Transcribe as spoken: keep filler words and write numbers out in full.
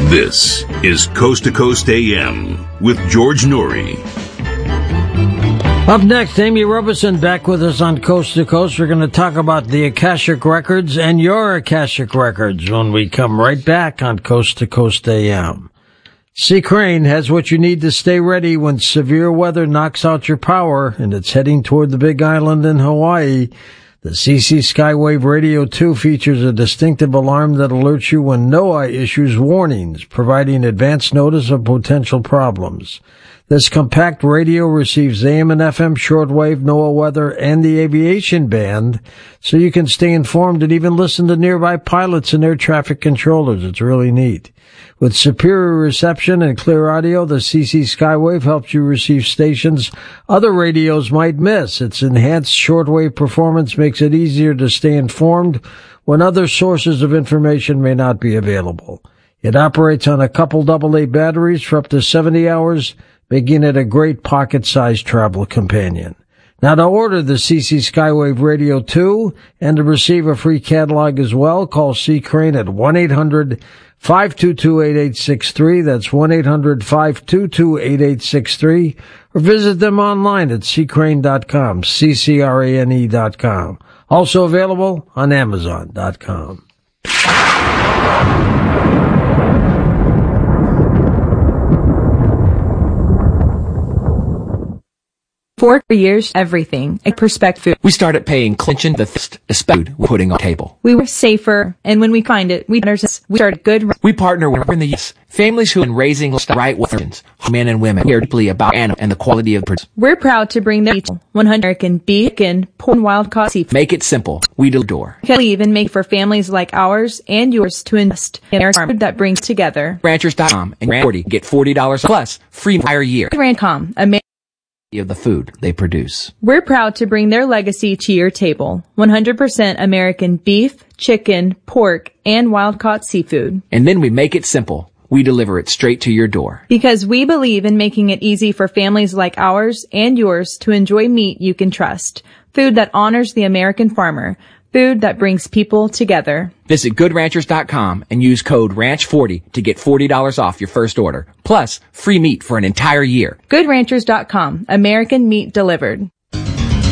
This is Coast to Coast A M with George Noory. Up next, Amy Roberson back with us on Coast to Coast. We're going to talk about the Akashic Records and your Akashic Records when we come right back on Coast to Coast A M. Sea Crane has what you need to stay ready when severe weather knocks out your power, and it's heading toward the Big Island in Hawaii. The C C Skywave Radio two features a distinctive alarm that alerts you when NOAA issues warnings, providing advance notice of potential problems. This compact radio receives A M and F M shortwave, NOAA weather, and the aviation band, so you can stay informed and even listen to nearby pilots and air traffic controllers. It's really neat. With superior reception and clear audio, the C C Skywave helps you receive stations other radios might miss. Its enhanced shortwave performance makes it easier to stay informed when other sources of information may not be available. It operates on a couple double A batteries for up to seventy hours, making it a great pocket-sized travel companion. Now, to order the C C Skywave Radio two and to receive a free catalog as well, call Sea Crane at one eight hundred five two two eight eight six three. That's one eight hundred five two two eight eight six three. Or visit them online at sea crane dot com, C C R A N E dot com. Also available on amazon dot com. For years, everything, a perspective. We started paying attention to the thirst, food we're putting on the table. We were safer, and when we find it, we we started good. We partner with in the yes, families who are raising the right weapons, men and women care deeply about animals and the quality of the. We're proud to bring the one hundred American beef and pork wild caught seafood. Make it simple. We deliver. Can even make for families like ours and yours to invest in our farm that brings together. Ranchers dot com and forty get forty dollars plus free entire year. Rancom, a of the food they produce. We're proud to bring their legacy to your table. one hundred percent American beef, chicken, pork, and wild-caught seafood. And then we make it simple. We deliver it straight to your door. Because we believe in making it easy for families like ours and yours to enjoy meat you can trust. Food that honors the American farmer. Food that brings people together. Visit good ranchers dot com and use code ranch forty to get forty dollars off your first order. Plus, free meat for an entire year. good ranchers dot com. American meat delivered.